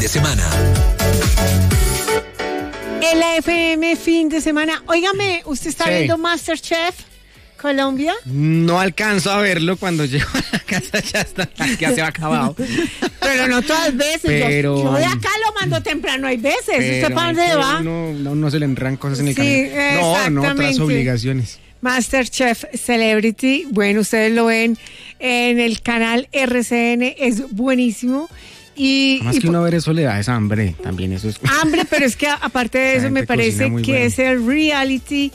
de semana. El FM fin de semana. Óigame, ¿usted está viendo MasterChef Colombia? No alcanzo a verlo, cuando llego a la casa ya se ha acabado. Pero no todas veces. Pero... Yo de acá lo mando temprano, hay veces. ¿Usted para dónde va? No se le enredan cosas en el camino. No, otras obligaciones. MasterChef Celebrity, bueno, ustedes lo ven en el canal RCN, es buenísimo. Más que uno ver eso le da esa hambre, también eso es... Hambre, pero es que aparte de eso me parece que bueno. Es el reality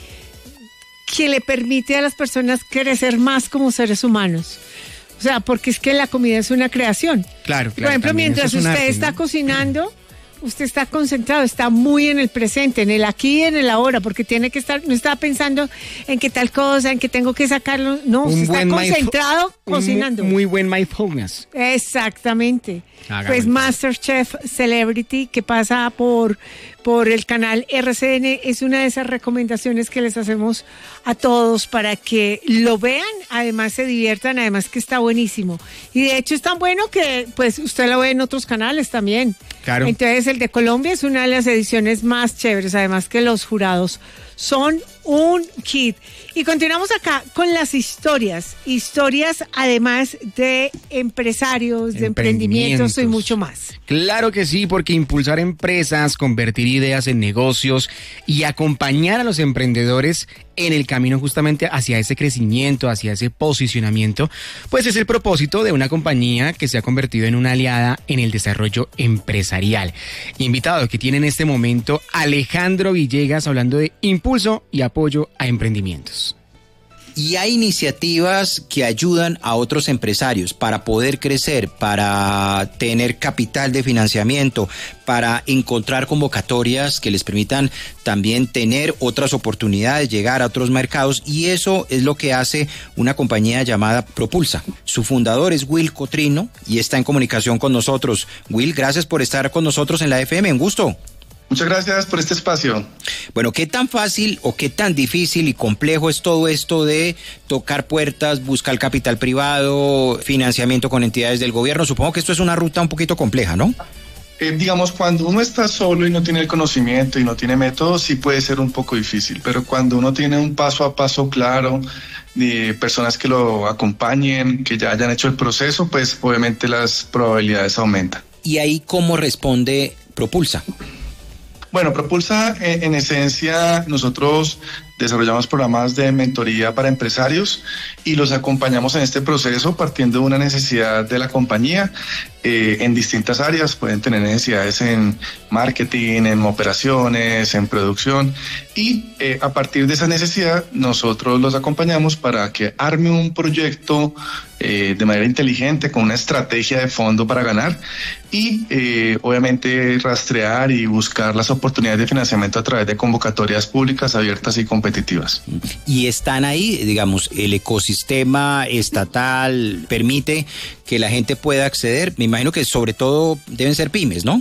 que le permite a las personas crecer más como seres humanos. O sea, porque es que la comida es una creación. Claro. Por ejemplo, mientras usted está cocinando, usted está concentrado, está muy en el presente, en el aquí y en el ahora, porque tiene que estar, no está pensando en qué tal cosa, en que tengo que sacarlo, no, usted está concentrado cocinando. Muy buen mindfulness. Exactamente. Pues MasterChef Celebrity, que pasa por el canal RCN, es una de esas recomendaciones que les hacemos a todos para que lo vean, además se diviertan, además que está buenísimo. Y de hecho es tan bueno que pues usted lo ve en otros canales también. Claro. Entonces el de Colombia es una de las ediciones más chéveres, además que los jurados son un hit. Y continuamos acá con las historias además de empresarios, de emprendimientos y mucho más. Claro que sí, porque impulsar empresas, convertir ideas en negocios y acompañar a los emprendedores en el camino justamente hacia ese crecimiento, hacia ese posicionamiento, pues es el propósito de una compañía que se ha convertido en una aliada en el desarrollo empresarial. Invitado que tiene en este momento Alejandro Villegas hablando de impulso y apoyo a emprendimientos. Y hay iniciativas que ayudan a otros empresarios para poder crecer, para tener capital de financiamiento, para encontrar convocatorias que les permitan también tener otras oportunidades, llegar a otros mercados, y eso es lo que hace una compañía llamada Propulsa. Su fundador es Will Cotrino y está en comunicación con nosotros. Will, gracias por estar con nosotros en la FM, un gusto. Muchas gracias por este espacio. Bueno, ¿qué tan fácil o qué tan difícil y complejo es todo esto de tocar puertas, buscar capital privado, financiamiento con entidades del gobierno? Supongo que esto es una ruta un poquito compleja, ¿no? Digamos, cuando uno está solo y no tiene el conocimiento y no tiene método, sí puede ser un poco difícil, pero cuando uno tiene un paso a paso claro, de personas que lo acompañen, que ya hayan hecho el proceso, pues obviamente las probabilidades aumentan. ¿Y ahí cómo responde Propulsa? Bueno, Propulsa, en esencia, nosotros desarrollamos programas de mentoría para empresarios y los acompañamos en este proceso partiendo de una necesidad de la compañía en distintas áreas. Pueden tener necesidades en marketing, en operaciones, en producción, y a partir de esa necesidad nosotros los acompañamos para que arme un proyecto de manera inteligente, con una estrategia de fondo para ganar y obviamente rastrear y buscar las oportunidades de financiamiento a través de convocatorias públicas abiertas y competitivas. Y están ahí, digamos, el ecosistema estatal permite que la gente pueda acceder. Me imagino que sobre todo deben ser pymes, ¿no?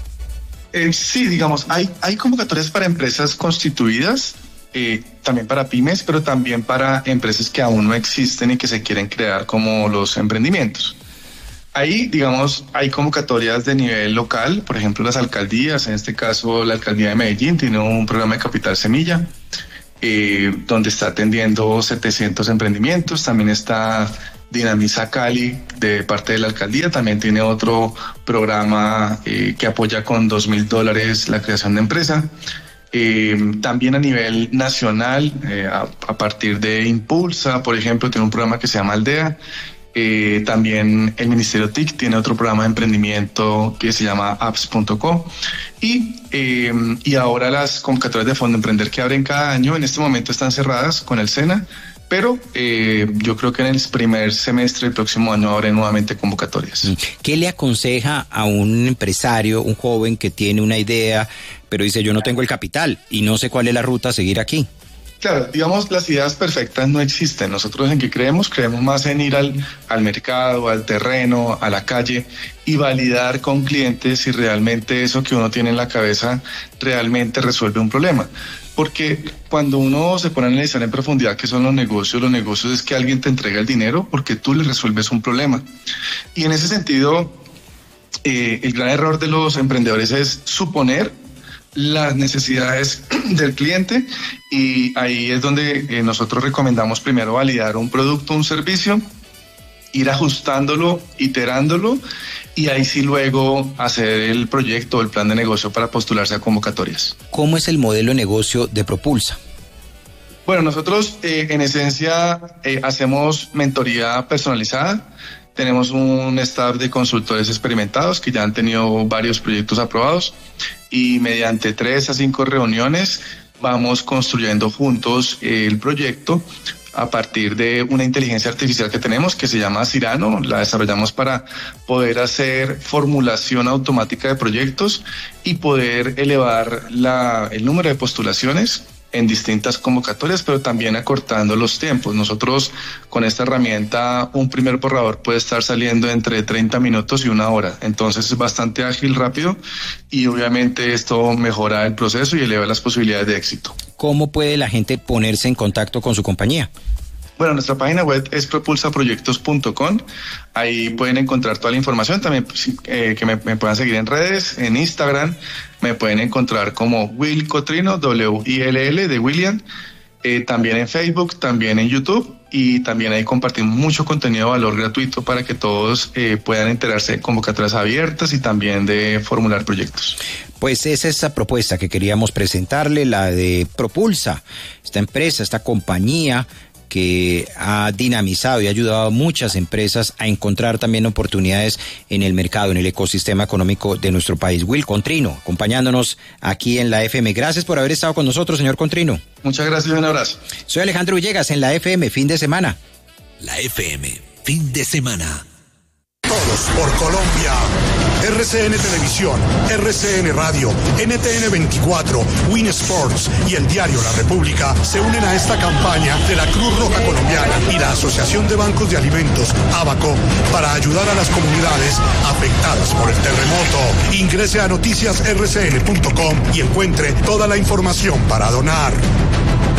Sí, digamos, hay convocatorias para empresas constituidas, también para pymes, pero también para empresas que aún no existen y que se quieren crear, como los emprendimientos. Ahí, digamos, hay convocatorias de nivel local, por ejemplo, las alcaldías. En este caso, la alcaldía de Medellín tiene un programa de Capital Semilla, donde está atendiendo 700 emprendimientos. También está Dinamiza Cali, de parte de la alcaldía, también tiene otro programa que apoya con $2,000 la creación de empresa. También a nivel nacional, a partir de Impulsa, por ejemplo, tiene un programa que se llama Aldea. También el Ministerio TIC tiene otro programa de emprendimiento que se llama apps.co, y ahora las convocatorias de Fondo Emprender que abren cada año en este momento están cerradas con el SENA, pero yo creo que en el primer semestre del próximo año habrá nuevamente convocatorias. ¿Qué le aconseja a un empresario, un joven que tiene una idea, pero dice yo no tengo el capital y no sé cuál es la ruta a seguir aquí? Claro, digamos, las ideas perfectas no existen. Nosotros en qué creemos más en ir al mercado, al terreno, a la calle y validar con clientes si realmente eso que uno tiene en la cabeza realmente resuelve un problema. Porque cuando uno se pone a analizar en profundidad qué son los negocios es que alguien te entrega el dinero porque tú le resuelves un problema. Y en ese sentido, el gran error de los emprendedores es suponer las necesidades del cliente, y ahí es donde nosotros recomendamos primero validar un producto, un servicio, ir ajustándolo, iterándolo, y ahí sí luego hacer el proyecto o el plan de negocio para postularse a convocatorias. ¿Cómo es el modelo de negocio de Propulsa? Bueno, nosotros en esencia hacemos mentoría personalizada. Tenemos un staff de consultores experimentados que ya han tenido varios proyectos aprobados, y mediante 3 a 5 reuniones vamos construyendo juntos el proyecto a partir de una inteligencia artificial que tenemos que se llama Cyrano. La desarrollamos para poder hacer formulación automática de proyectos y poder elevar el número de postulaciones en distintas convocatorias, pero también acortando los tiempos. Nosotros con esta herramienta un primer borrador puede estar saliendo entre 30 minutos y 1 hora, entonces es bastante ágil, rápido, y obviamente esto mejora el proceso y eleva las posibilidades de éxito. ¿Cómo puede la gente ponerse en contacto con su compañía? Bueno, nuestra página web es propulsaproyectos.com. Ahí pueden encontrar toda la información. También que me puedan seguir en redes, en Instagram. Me pueden encontrar como Will Cotrino, WILL de William. También en Facebook, también en YouTube. Y también ahí compartimos mucho contenido de valor gratuito para que todos puedan enterarse de convocatorias abiertas y también de formular proyectos. Pues es esa propuesta que queríamos presentarle, la de Propulsa, esta empresa, esta compañía que ha dinamizado y ha ayudado a muchas empresas a encontrar también oportunidades en el mercado, en el ecosistema económico de nuestro país. Will Cotrino, acompañándonos aquí en la FM. Gracias por haber estado con nosotros, señor Cotrino. Muchas gracias y un abrazo. Soy Alejandro Villegas en la FM, fin de semana. La FM, fin de semana. Todos por Colombia. RCN Televisión, RCN Radio, NTN 24, Win Sports y el diario La República se unen a esta campaña de la Cruz Roja Colombiana y la Asociación de Bancos de Alimentos, ABACO, para ayudar a las comunidades afectadas por el terremoto. Ingrese a noticiasrcn.com y encuentre toda la información para donar.